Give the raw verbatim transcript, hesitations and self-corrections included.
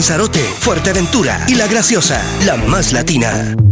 Lanzarote, Fuerteventura y La Graciosa, la más latina.